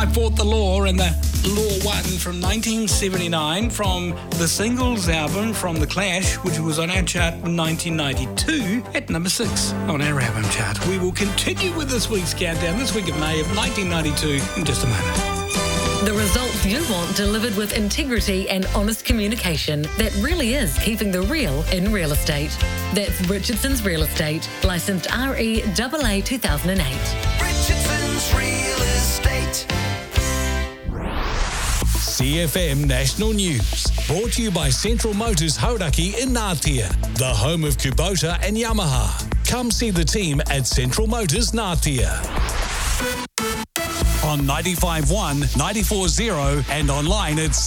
Fought the Law, and the Law 1 from 1979 from the singles album from The Clash, which was on our chart in 1992 at number 6 on our album chart. We will continue with this week's countdown, this week of May of 1992, in just a moment. The results you want delivered with integrity and honest communication that really is keeping the real in real estate. That's Richardson's Real Estate, licensed REAA 2008. Richardson's Real Estate. CFM National News, brought to you by Central Motors Hauraki in Ngātea, the home of Kubota and Yamaha. Come see the team at Central Motors Ngātea. On 95.1, 94.0 and online at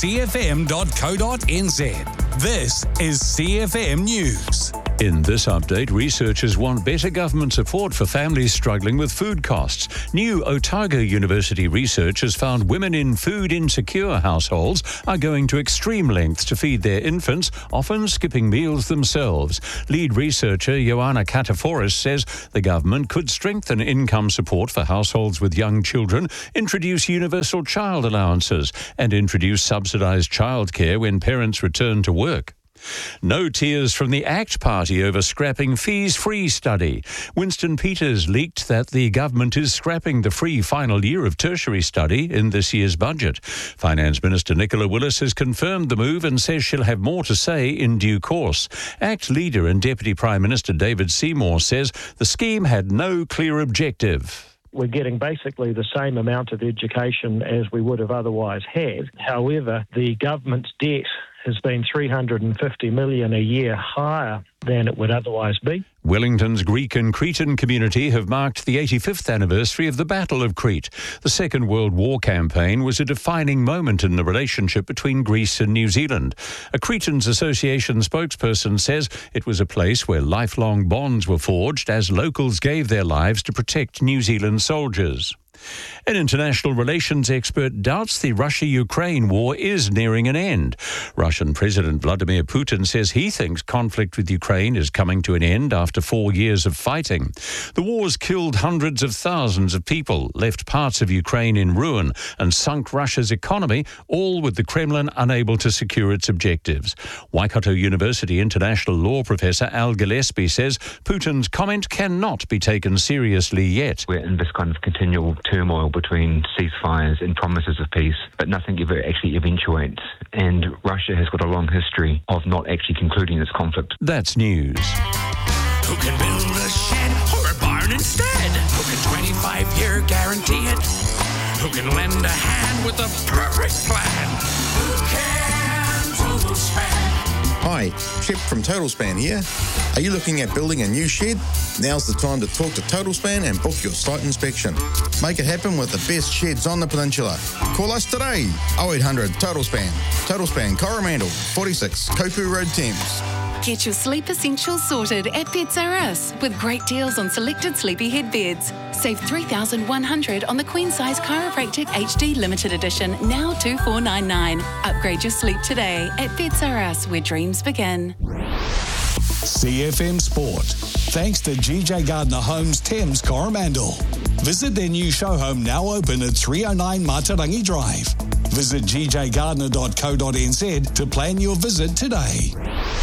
cfm.co.nz. This is CFM News. In this update, researchers want better government support for families struggling with food costs. New Otago University research has found women in food-insecure households are going to extreme lengths to feed their infants, often skipping meals themselves. Lead researcher Ioana Kataforis says the government could strengthen income support for households with young children, introduce universal child allowances, and introduce subsidised childcare when parents return to work. No tears from the ACT Party over scrapping fees-free study. Winston Peters leaked that the government is scrapping the free final year of tertiary study in this year's budget. Finance Minister Nicola Willis has confirmed the move and says she'll have more to say in due course. ACT leader and Deputy Prime Minister David Seymour says the scheme had no clear objective. We're getting basically the same amount of education as we would have otherwise had. However, the government's debt has been $350 million a year higher than it would otherwise be. Wellington's Greek and Cretan community have marked the 85th anniversary of the Battle of Crete. The Second World War campaign was a defining moment in the relationship between Greece and New Zealand. A Cretans Association spokesperson says it was a place where lifelong bonds were forged as locals gave their lives to protect New Zealand soldiers. An international relations expert doubts the Russia-Ukraine war is nearing an end. Russian President Vladimir Putin says he thinks conflict with Ukraine is coming to an end after 4 years of fighting. The war's killed hundreds of thousands of people, left parts of Ukraine in ruin, and sunk Russia's economy, all with the Kremlin unable to secure its objectives. Waikato University international law professor Al Gillespie says Putin's comment cannot be taken seriously yet. We're in this kind of continual turmoil between ceasefires and promises of peace, but nothing ever actually eventuates. And Russia has got a long history of not actually concluding this conflict. That's news. Who can build a shed or a barn instead? Who can 25-year guarantee it? Who can lend a hand with a perfect plan? Who can Total Span? Hi, Shep from Total Span here. Are you looking at building a new shed? Now's the time to talk to Total Span and book your site inspection. Make it happen with the best sheds on the peninsula. Call us today, 0800 Total Span. Total Span, Coromandel, 46, Kopu Road, Thames. Get your sleep essentials sorted at Beds R Us with great deals on selected sleepyhead beds. Save $3,100 on the Queen Size Chiropractic HD Limited Edition, now $2,499. Upgrade your sleep today at Beds R Us, where dreams begin. CFM Sport. Thanks to GJ Gardner Homes Thames Coromandel. Visit their new show home, now open at 309 Matarangi Drive. Visit gjgardner.co.nz to plan your visit today.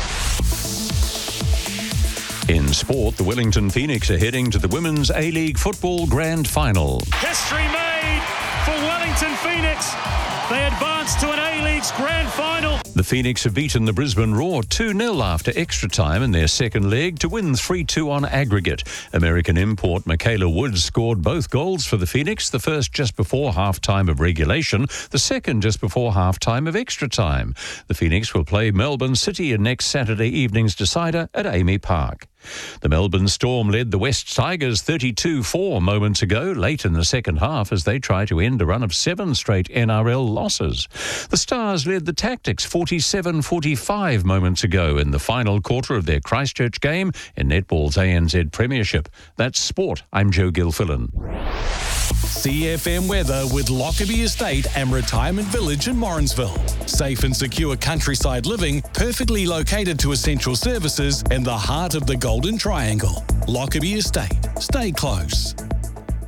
In sport, the Wellington Phoenix are heading to the Women's A-League Football Grand Final. History made for Wellington Phoenix. They advance to an A-League's Grand Final. The Phoenix have beaten the Brisbane Roar 2-0 after extra time in their second leg to win 3-2 on aggregate. American import Michaela Woods scored both goals for the Phoenix, the first just before half-time of regulation, the second just before half-time of extra time. The Phoenix will play Melbourne City in next Saturday evening's decider at Amy Park. The Melbourne Storm led the West Tigers 32-4 moments ago, late in the second half, as they try to end a run of 7 straight NRL losses. The Stars led the Tactics 47-45 moments ago in the final quarter of their Christchurch game in netball's ANZ Premiership. That's sport. I'm Joe Gilfillan. CFM weather with Lockerbie Estate and Retirement Village in Morrinsville. Safe and secure countryside living, perfectly located to essential services in the heart of the Golden Triangle. Lockerbie Estate. Stay close.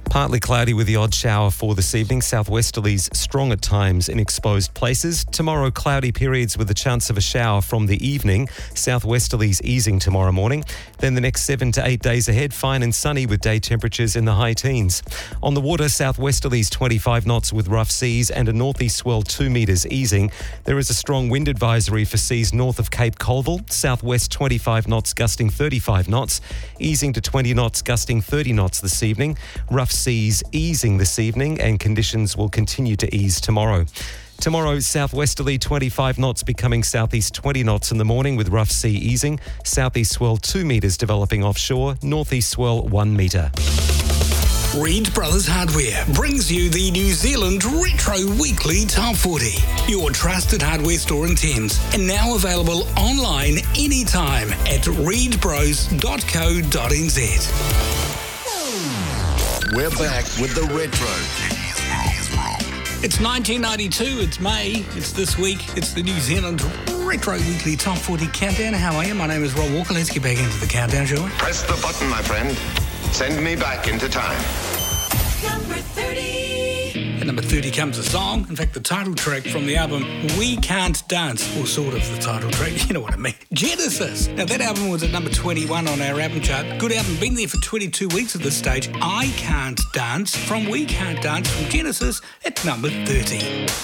Partly cloudy with the odd shower for this evening. Southwesterlies strong at times in exposed places. Tomorrow, cloudy periods with the chance of a shower from the evening. Southwesterlies easing tomorrow morning. Then the next 7 to 8 days ahead, fine and sunny with day temperatures in the high teens. On the water, southwesterlies 25 knots with rough seas and a northeast swell 2 metres easing. There is a strong wind advisory for seas north of Cape Colville. Southwest 25 knots gusting 35 knots. Easing to 20 knots gusting 30 knots this evening. Rough seas easing this evening and conditions will continue to ease tomorrow. Tomorrow, southwesterly 25 knots becoming southeast 20 knots in the morning with rough sea easing. Southeast swell 2 metres developing offshore. Northeast swell 1 metre. Reed Brothers Hardware brings you the New Zealand Retro Weekly Top 40. Your trusted hardware store in Thames and now available online anytime at reedbros.co.nz. We're back with the Retro. It's 1992, it's May, it's this week, it's the New Zealand Retro Weekly Top 40 Countdown. How are you? My name is Rob Walker. Let's get back into the countdown, shall we? Press the button, my friend. Send me back into time. Number 30. At number 30 comes a song, in fact the title track from the album We Can't Dance, or sort of the title track, you know what I mean. Genesis. Now that album was at number 21 on our album chart. Good album, been there for 22 weeks at this stage. I Can't Dance from We Can't Dance from Genesis at number 30.